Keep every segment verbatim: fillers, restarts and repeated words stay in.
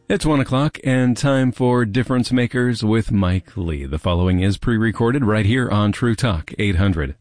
It's one o'clock and time for Difference Makers with Mike Lee. The following is pre-recorded right here on True Talk eight hundred.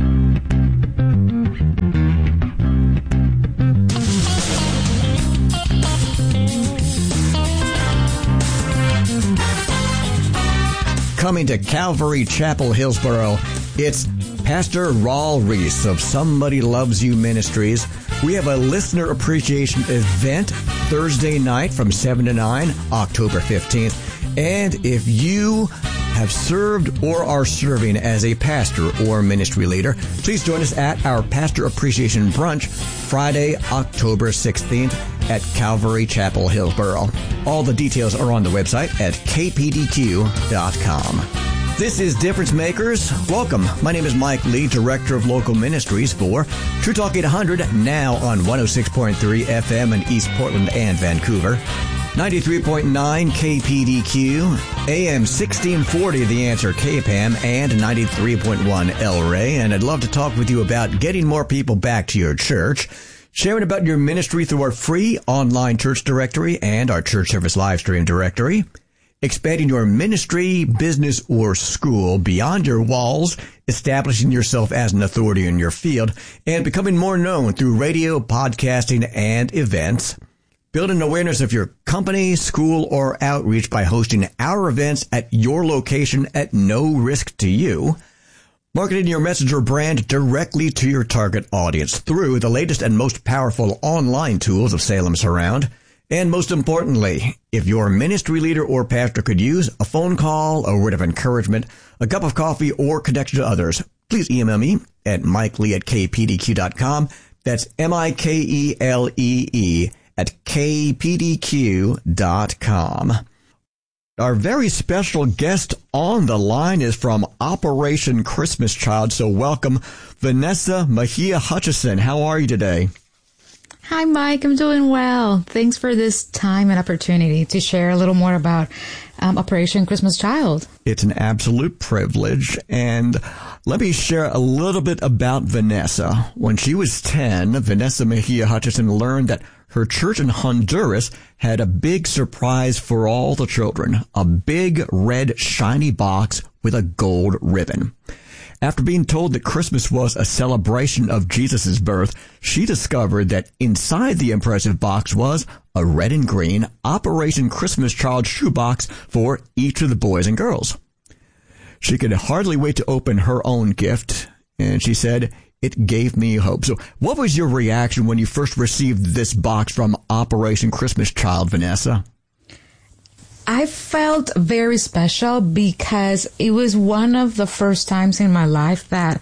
Coming to Calvary Chapel, Hillsboro, it's Pastor Raul Reese of Somebody Loves You Ministries. We have a listener appreciation event Thursday night from seven to nine, October fifteenth. And if you have served or are serving as a pastor or ministry leader, please join us at our Pastor Appreciation Brunch Friday, October sixteenth at Calvary Chapel, Hillsboro. All the details are on the website at k p d q dot com. This is Difference Makers. Welcome. My name is Mike Lee, Director of Local Ministries for True Talk eight hundred, now on one oh six point three F M in East Portland and Vancouver, ninety-three point nine K P D Q, A M sixteen forty The Answer K P A M, and ninety-three point one El Rey. And I'd love to talk with you about getting more people back to your church, sharing about your ministry through our free online church directory and our church service live stream directory, expanding your ministry, business, or school beyond your walls, establishing yourself as an authority in your field, and becoming more known through radio, podcasting, and events, building awareness of your company, school, or outreach by hosting our events at your location at no risk to you, marketing your message or brand directly to your target audience through the latest and most powerful online tools of Salem Surround, and most importantly, if your ministry leader or pastor could use a phone call, a word of encouragement, a cup of coffee, or connection to others, please email me at mikelee at k p d q dot com. That's M I K E L E E at k p d q dot com. Our very special guest on the line is from Operation Christmas Child, so welcome, Vanessa Mejia Hutchison. How are you today? Hi, Mike. I'm doing well. Thanks for this time and opportunity to share a little more about um, Operation Christmas Child. It's an absolute privilege. And let me share a little bit about Vanessa. When she was ten, Vanessa Mejia Hutchison learned that her church in Honduras had a big surprise for all the children, a big red shiny box with a gold ribbon. After being told that Christmas was a celebration of Jesus' birth, she discovered that inside the impressive box was a red and green Operation Christmas Child shoebox for each of the boys and girls. She could hardly wait to open her own gift, and she said, "It gave me hope." So what was your reaction when you first received this box from Operation Christmas Child, Vanessa? I felt very special because it was one of the first times in my life that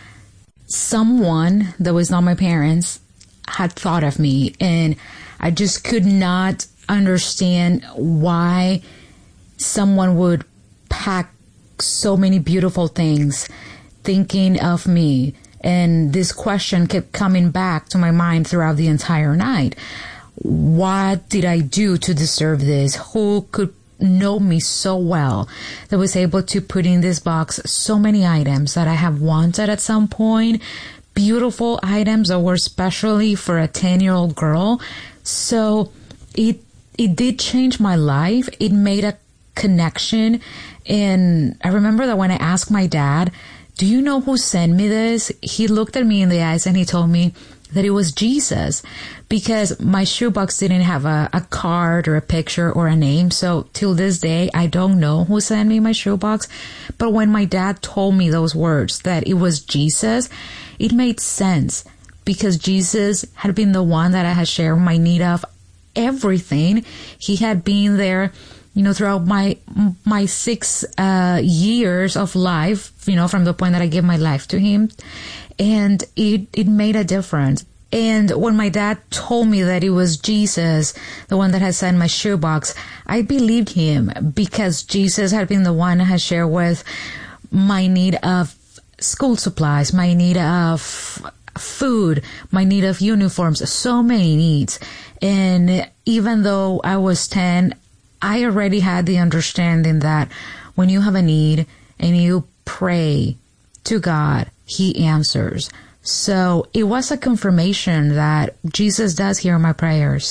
someone that was not my parents had thought of me. And I just could not understand why someone would pack so many beautiful things thinking of me. And this question kept coming back to my mind throughout the entire night. What did I do to deserve this? Who could know me so well that was able to put in this box so many items that I have wanted at some point, beautiful items that were especially for a ten-year-old girl. So it it did change my life. It made a connection. And I remember that when I asked my dad, "Do you know who sent me this?" he looked at me in the eyes and he told me that it was Jesus, because my shoebox didn't have a, a card or a picture or a name. So till this day, I don't know who sent me my shoebox. But when my dad told me those words, that it was Jesus, it made sense, because Jesus had been the one that I had shared my need of everything. He had been there, you know, throughout my my six uh, years of life, you know, from the point that I gave my life to him. And it, it made a difference. And when my dad told me that it was Jesus, the one that had sent my shoebox, I believed him, because Jesus had been the one that had shared with my need of school supplies, my need of food, my need of uniforms, so many needs. And even though I was ten, I already had the understanding that when you have a need and you pray to God, He answers. So it was a confirmation that Jesus does hear my prayers.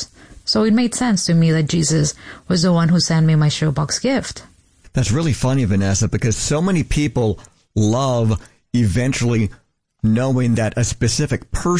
So it made sense to me that Jesus was the one who sent me my shoebox gift. That's really funny, Vanessa, because so many people love eventually knowing that a specific person